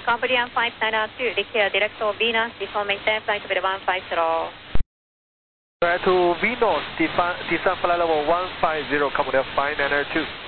Cambodian Flight 902, declare direct to Venus, descend maintain flight level 150. To Venus, descend flight level 150, Cambodian Flight 902.